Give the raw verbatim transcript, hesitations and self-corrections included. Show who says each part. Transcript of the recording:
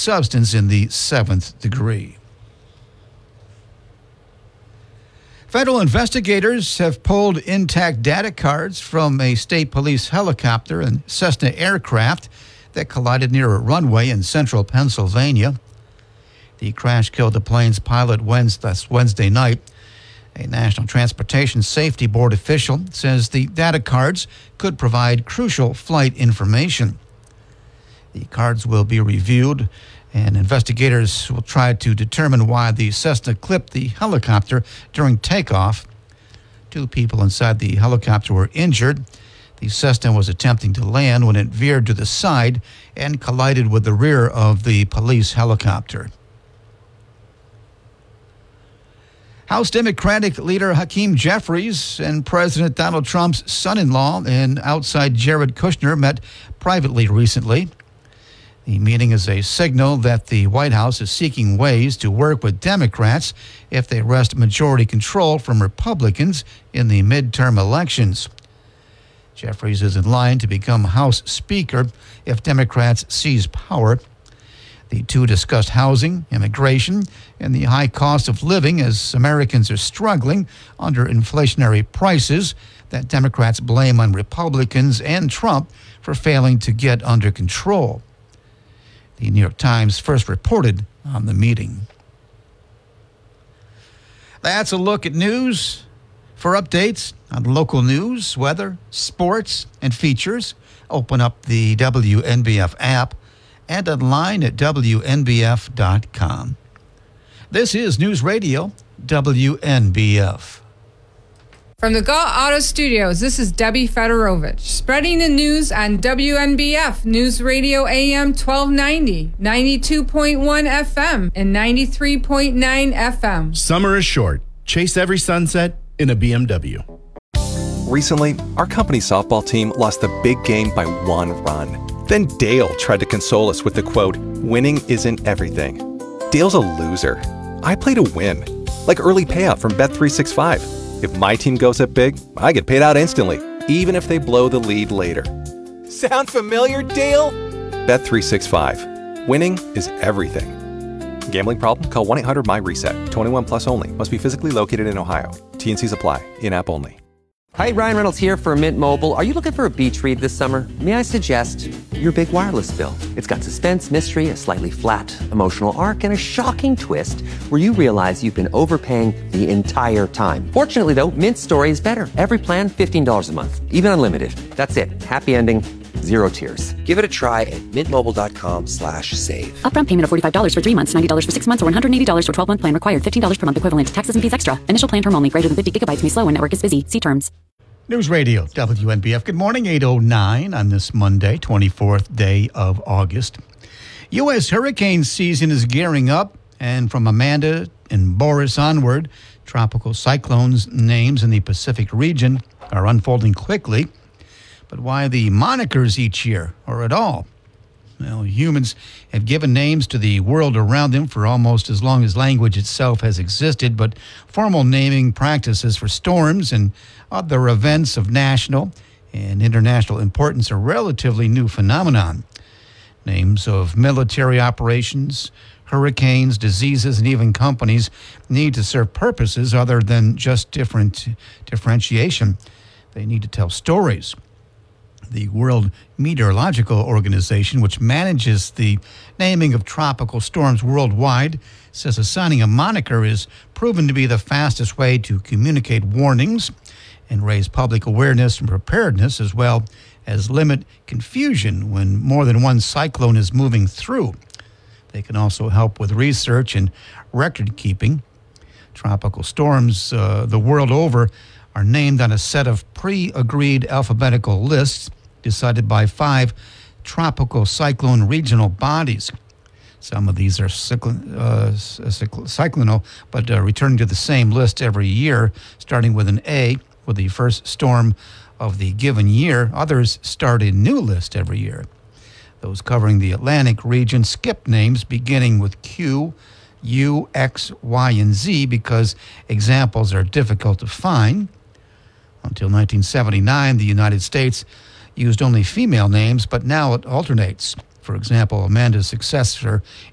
Speaker 1: substance in the seventh degree. Federal investigators have pulled intact data cards from a state police helicopter and Cessna aircraft that collided near a runway in central Pennsylvania. The crash killed the plane's pilot Wednesday night. A National Transportation Safety Board official says the data cards could provide crucial flight information. The cards will be reviewed, and investigators will try to determine why the Cessna clipped the helicopter during takeoff. Two people inside the helicopter were injured. The Cessna was attempting to land when it veered to the side and collided with the rear of the police helicopter. House Democratic leader Hakeem Jeffries and President Donald Trump's son-in-law and outside Jared Kushner met privately recently. The meeting is a signal that the White House is seeking ways to work with Democrats if they wrest majority control from Republicans in the midterm elections. Jeffries is in line to become House Speaker if Democrats seize power. The two discussed housing, immigration, and the high cost of living as Americans are struggling under inflationary prices that Democrats blame on Republicans and Trump for failing to get under control. The New York Times first reported on the meeting. That's a look at news. For updates on local news, weather, sports, and features, open up the W N B F app and online at W N B F dot com. This is News Radio W N B F.
Speaker 2: From the Galt Auto Studios, this is Debbie Fedorovich, spreading the news on W N B F News Radio A M twelve ninety, ninety-two point one F M, and ninety-three point nine F M.
Speaker 3: Summer is short. Chase every sunset in a B M W.
Speaker 4: Recently, our company softball team lost the big game by one run. Then Dale tried to console us with the quote, "Winning isn't everything." Dale's a loser. I play to win. Like early payout from Bet three sixty-five. If my team goes up big, I get paid out instantly, even if they blow the lead later. Sound familiar, Dale? Bet three sixty-five. Winning is everything. Gambling problem? Call one eight hundred M Y reset. twenty-one plus only. Must be physically located in Ohio. T N Cs apply. In-app only.
Speaker 5: Hi, Ryan Reynolds here for Mint Mobile. Are you looking for a beach read this summer? May I suggest your big wireless bill? It's got suspense, mystery, a slightly flat, emotional arc, and a shocking twist where you realize you've been overpaying the entire time. Fortunately, though, Mint's story is better. Every plan, fifteen dollars a month. Even unlimited. That's it. Happy ending. Zero tears. Give it a try at mintmobile.com slash save.
Speaker 6: Upfront payment of forty-five dollars for three months, ninety dollars for six months, or one hundred eighty dollars for twelve-month plan required. fifteen dollars per month equivalent. Taxes and fees extra. Initial plan term only. Greater than fifty gigabytes may slow when network is busy. See terms.
Speaker 1: News Radio, W N B F. Good morning, eight oh nine on this Monday, twenty-fourth day of August. U S hurricane season is gearing up, and from Amanda and Boris onward, tropical cyclones names in the Pacific region are unfolding quickly. But why the monikers each year, or at all? Well, humans have given names to the world around them for almost as long as language itself has existed, but formal naming practices for storms and other events of national and international importance are a relatively new phenomenon. Names of military operations, hurricanes, diseases, and even companies need to serve purposes other than just different differentiation. They need to tell stories. The World Meteorological Organization, which manages the naming of tropical storms worldwide, says assigning a moniker is proven to be the fastest way to communicate warnings and raise public awareness and preparedness, as well as limit confusion when more than one cyclone is moving through. They can also help with research and record keeping. Tropical storms uh, the world over are named on a set of pre-agreed alphabetical lists decided by five tropical cyclone regional bodies. Some of these are cycl- uh, cyclonal, but uh, returning to the same list every year, starting with an A with the first storm of the given year. Others start a new list every year. Those covering the Atlantic region skip names beginning with Q, U, X, Y, and Z because examples are difficult to find. Until nineteen seventy-nine, the United States used only female names, but now it alternates. For example, Amanda's successor